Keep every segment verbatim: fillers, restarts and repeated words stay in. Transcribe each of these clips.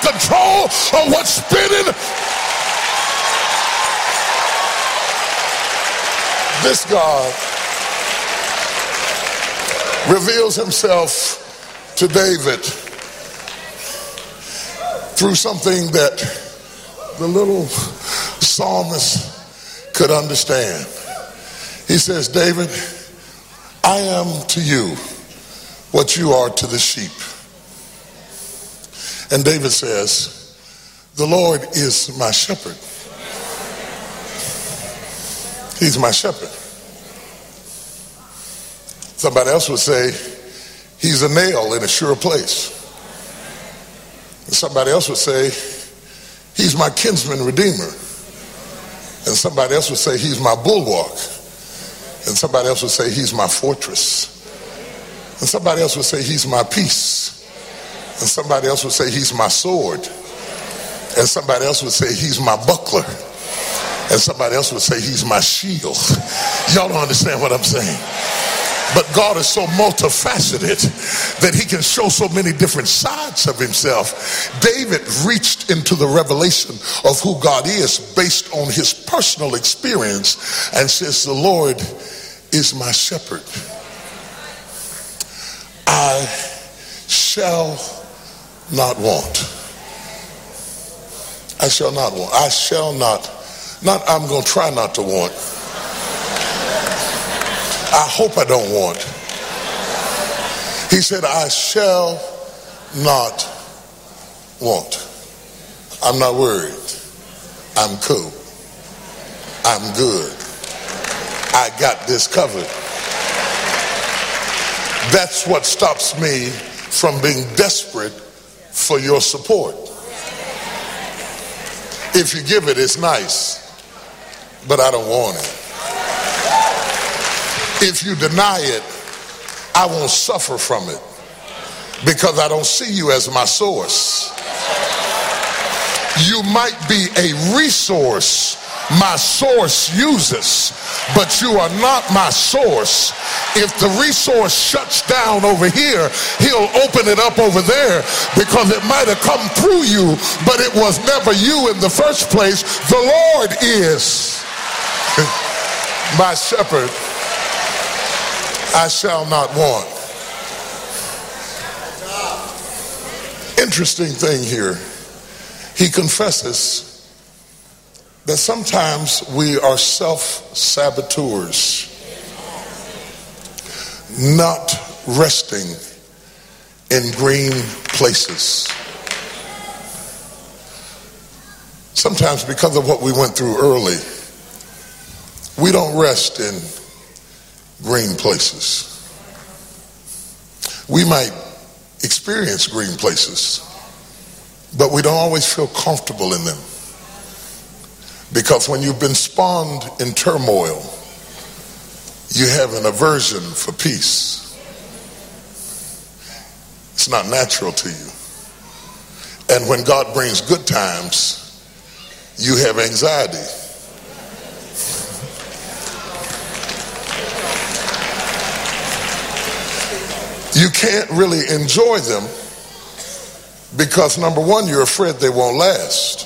control of what's spinning. This God reveals himself to David through something that the little psalmist could understand. He says, David, I am to you what you are to the sheep. And David says, the Lord is my shepherd. He's my shepherd. Somebody else would say, he's a nail in a sure place. And somebody else would say, he's my kinsman redeemer. And somebody else would say, he's my bulwark. And somebody else would say, he's my fortress. And somebody else would say, he's my peace. And somebody else would say, he's my sword. And somebody else would say, he's my buckler. And somebody else would say, he's my shield. Y'all don't understand what I'm saying. But God is so multifaceted that he can show so many different sides of himself. David reached into the revelation of who God is based on his personal experience and says, the Lord is my shepherd. I shall not want. I shall not want. I shall not. Not I'm going to try not to want. I hope I don't want. He said, I shall not want. I'm not worried. I'm cool. I'm good. I got this covered. That's what stops me from being desperate for your support. If you give it, it's nice, but I don't want it. If you deny it, I won't suffer from it because I don't see you as my source. You might be a resource my source uses, but you are not my source. If the resource shuts down over here, he'll open it up over there because it might have come through you, but it was never you in the first place. The Lord is my shepherd. I shall not want. Interesting thing here. He confesses that sometimes we are self-saboteurs, not resting in green places. Sometimes because of what we went through early, we don't rest in green places. We might experience green places, but we don't always feel comfortable in them. Because when you've been spawned in turmoil, you have an aversion for peace. It's not natural to you. And when God brings good times, you have anxiety. You can't really enjoy them because, number one, you're afraid they won't last.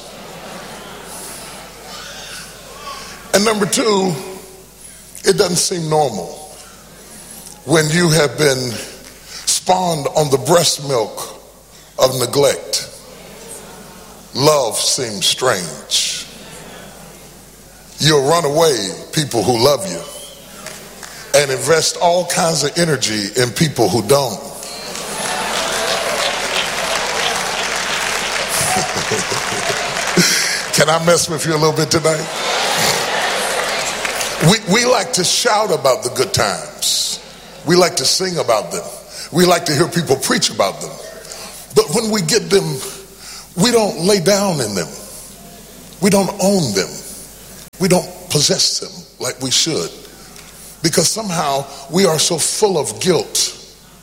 And number two, it doesn't seem normal when you have been spawned on the breast milk of neglect. Love seems strange. You'll run away people who love you and invest all kinds of energy in people who don't. Can I mess with you a little bit tonight? We, we like to shout about the good times. We like to sing about them. We like to hear people preach about them. But when we get them, we don't lay down in them. We don't own them. We don't possess them like we should. Because somehow we are so full of guilt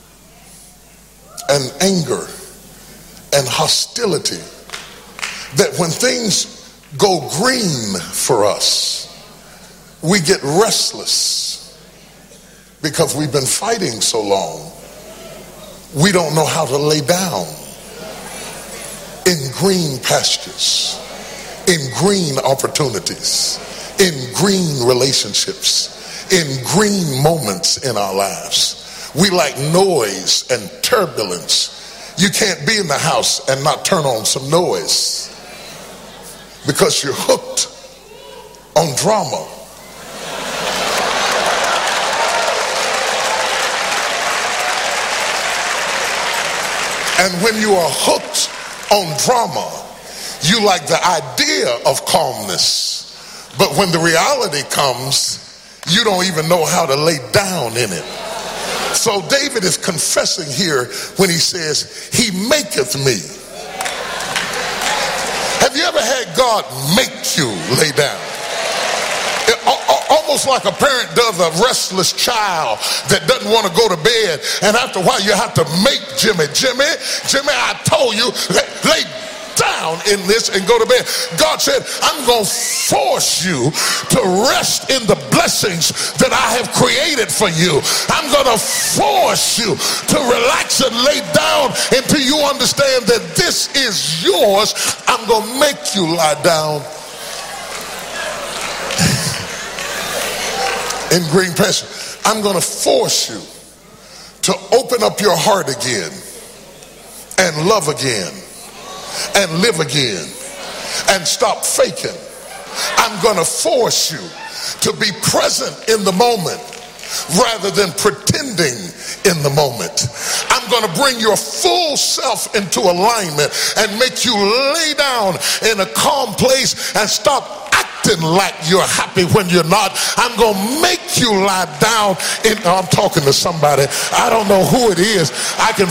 and anger and hostility that when things go green for us, we get restless because we've been fighting so long. We don't know how to lay down in green pastures, in green opportunities, in green relationships, in green moments in our lives. We like noise and turbulence. You can't be in the house and not turn on some noise because you're hooked on drama. And when you are hooked on drama, you like the idea of calmness. But when the reality comes, you don't even know how to lay down in it. So David is confessing here when he says, he maketh me. Have you ever had God make you lay down? It, almost like a parent does a restless child that doesn't want to go to bed, and after a while you have to make Jimmy, Jimmy, Jimmy, I told you, lay down in this and go to bed. God said, I'm going to force you to rest in the blessings that I have created for you. I'm going to force you to relax and lay down until you understand that this is yours. I'm going to make you lie down in green pasture. I'm going to force you to open up your heart again and love again and live again and stop faking. I'm going to force you to be present in the moment rather than pretending in the moment. I'm going to bring your full self into alignment and make you lay down in a calm place and stop acting like you're happy when you're not. I'm going to make you lie down in, I'm talking to somebody. I don't know who it is. I can